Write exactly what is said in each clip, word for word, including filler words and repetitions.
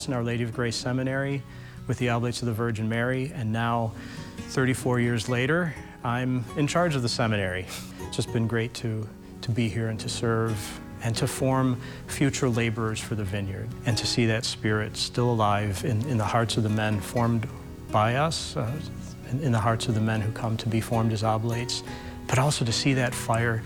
in Our Lady of Grace Seminary with the Oblates of the Virgin Mary, and now, thirty-four years later, I'm in charge of the seminary. It's just been great to, to be here and to serve and to form future laborers for the vineyard, and to see that spirit still alive in, in the hearts of the men formed by us, uh, in, in the hearts of the men who come to be formed as oblates, but also to see that fire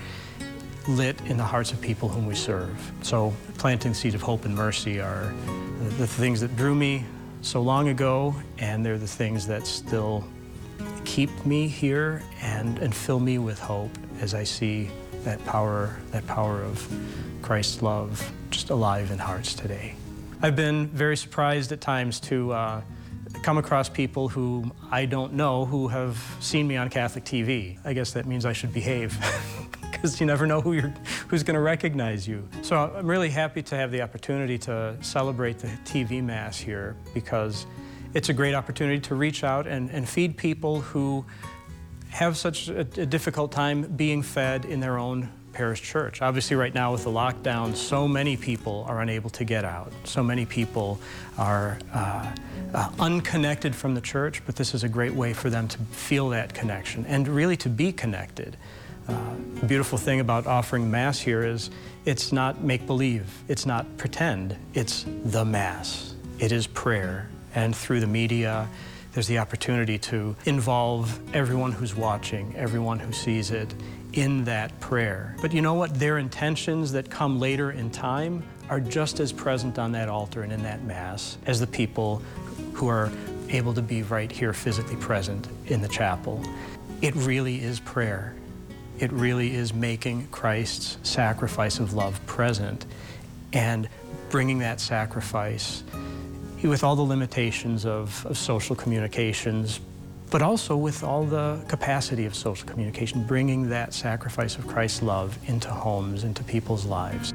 lit in the hearts of people whom we serve. So planting the seed of hope and mercy are the things that drew me so long ago, and they're the things that still keep me here and, and fill me with hope as I see that power, that power of Christ's love just alive in hearts today. I've been very surprised at times to uh, come across people who I don't know who have seen me on Catholic T V. I guess that means I should behave. Because you never know who you're, who's going to recognize you. So I'm really happy to have the opportunity to celebrate the T V Mass here, because it's a great opportunity to reach out and, and feed people who have such a, a difficult time being fed in their own parish church. Obviously right now with the lockdown, so many people are unable to get out. So many people are uh, uh, unconnected from the church, but this is a great way for them to feel that connection and really to be connected. Uh, the beautiful thing about offering Mass here is it's not make-believe, it's not pretend, it's the Mass. It is prayer, and through the media, there's the opportunity to involve everyone who's watching, everyone who sees it, in that prayer. But you know what? Their intentions that come later in time are just as present on that altar and in that Mass as the people who are able to be right here physically present in the chapel. It really is prayer. It really is making Christ's sacrifice of love present and bringing that sacrifice with all the limitations of, of social communications, but also with all the capacity of social communication, bringing that sacrifice of Christ's love into homes, into people's lives.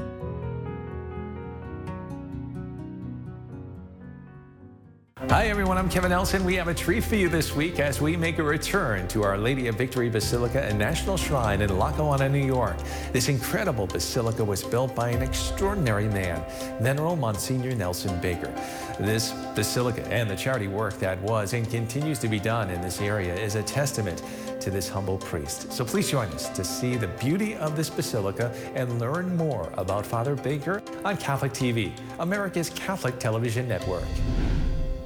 Hi everyone, I'm Kevin Nelson. We have a treat for you this week as we make a return to Our Lady of Victory Basilica and National Shrine in Lackawanna, New York. This incredible basilica was built by an extraordinary man, Venerable Monsignor Nelson Baker. This basilica and the charity work that was and continues to be done in this area is a testament to this humble priest. So please join us to see the beauty of this basilica and learn more about Father Baker on Catholic T V, America's Catholic television network.